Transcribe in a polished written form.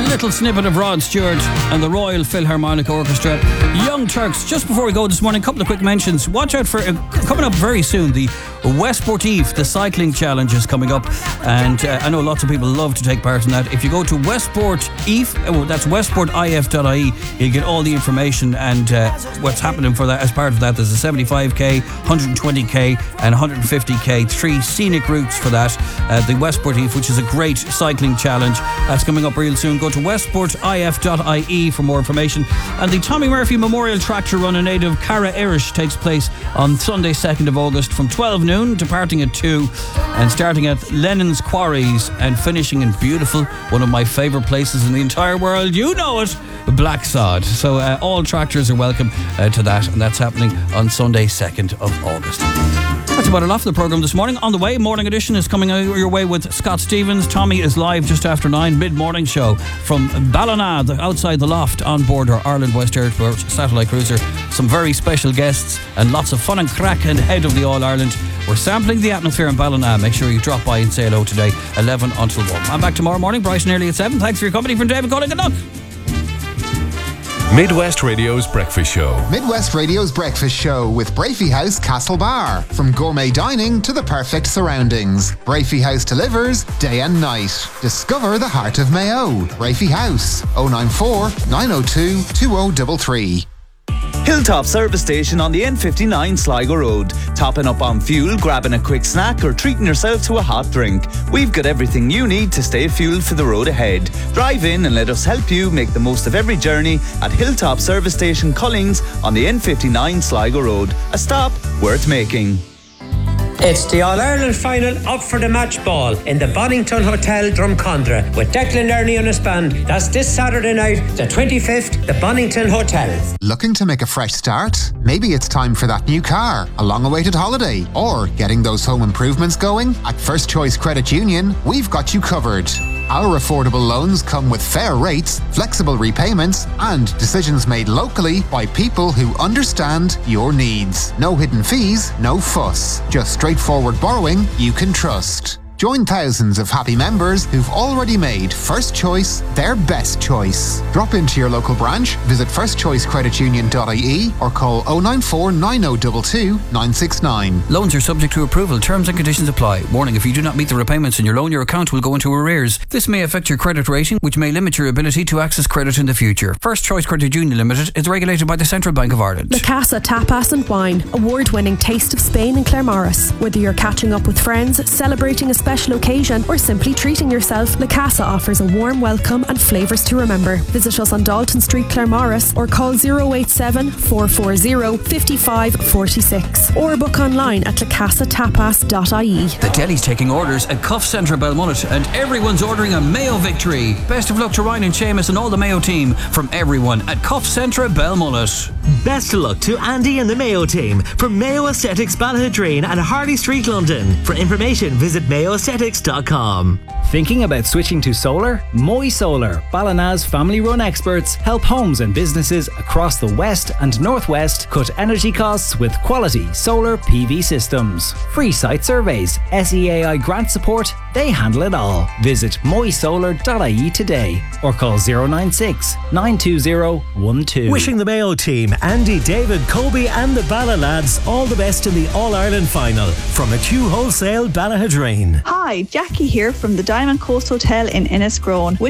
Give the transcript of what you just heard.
little snippet of Rod Stewart and the Royal Philharmonic Orchestra. Young Turks. Just before we go this morning, a couple of quick mentions. Watch out for coming up very soon, the Westport-Eve, the cycling challenge is coming up, and I know lots of people love to take part in that. If you go to Westport-Eve, that's westportif.ie, you'll get all the information and what's happening for that. As part of that, there's a 75k, 120k and 150k, 3 scenic routes for that. The Westport-Eve, which is a great cycling challenge, that's coming up real soon. Go to westportif.ie for more information. And the Tommy Murphy Memorial Tractor Run in aid of Cara Irish takes place on Sunday 2nd of August from 12 noon, departing at 2 and starting at Lennon's Quarries and finishing in beautiful, one of my favourite places in the entire world, you know it, Blacksod. So all tractors are welcome to that, and that's happening on Sunday 2nd of August. That's about enough for the programme this morning. On the way, Morning Edition is coming your way with Scott Stevens. Tommy is live just after 9, mid-morning show from Ballina, outside the loft, on board our Ireland West Airport satellite cruiser. Some very special guests and lots of fun and crack ahead of the All-Ireland. We're sampling the atmosphere in Ballina. Make sure you drop by and say hello today, 11 until 1. I'm back tomorrow morning, bright and early at 7. Thanks for your company. From David Cullen, good luck. Midwest Radio's Breakfast Show. Midwest Radio's Breakfast Show with Brafey House Castlebar. From gourmet dining to the perfect surroundings, Brafey House delivers day and night. Discover the heart of Mayo. Brafey House, 094 902 2033. Hilltop Service Station on the N59 Sligo Road. Topping up on fuel, grabbing a quick snack or treating yourself to a hot drink. We've got everything you need to stay fueled for the road ahead. Drive in and let us help you make the most of every journey at Hilltop Service Station Collings on the N59 Sligo Road. A stop worth making. It's the All-Ireland final up for the match ball in the Bonington Hotel, Drumcondra, with Declan Ernie on his band. That's this Saturday night, the 25th, the Bonington Hotel. Looking to make a fresh start? Maybe it's time for that new car, a long-awaited holiday, or getting those home improvements going? At First Choice Credit Union, we've got you covered. Our affordable loans come with fair rates, flexible repayments, and decisions made locally by people who understand your needs. No hidden fees, no fuss. Just straightforward borrowing you can trust. Join thousands of happy members who've already made First Choice their best choice. Drop into your local branch, visit firstchoicecreditunion.ie or call 094 9022 969. Loans are subject to approval. Terms and conditions apply. Warning, if you do not meet the repayments in your loan, your account will go into arrears. This may affect your credit rating, which may limit your ability to access credit in the future. First Choice Credit Union Limited is regulated by the Central Bank of Ireland. La Casa Tapas and Wine, award-winning Taste of Spain in Claremorris. Whether you're catching up with friends, celebrating a special occasion, or simply treating yourself, La Casa offers a warm welcome and flavours to remember. Visit us on Dalton Street, Claremorris, or call 087 440 5546, or book online at lacasatapas.ie. The deli's taking orders at Cuff Centre Belmullet, and everyone's ordering a Mayo victory. Best of luck to Ryan and Seamus and all the Mayo team from everyone at Cuff Centre Belmullet. Best of luck to Andy and the Mayo team from Mayo Aesthetics Ballahadreen and Harley Street, London. For information, visit mayoaesthetics.com. Thinking about switching to solar? Moy Solar, Ballina's family-run experts, help homes and businesses across the West and Northwest cut energy costs with quality solar PV systems. Free site surveys, SEAI grant support, they handle it all. Visit moysolar.ie today or call 096 920 12. Wishing the Mayo team, Andy, David, Kobe and the Balla lads all the best in the All-Ireland final from McHugh Wholesale, Ballahadreen. Hi, Jackie here from the Diamond Coast Hotel in Enniscrone.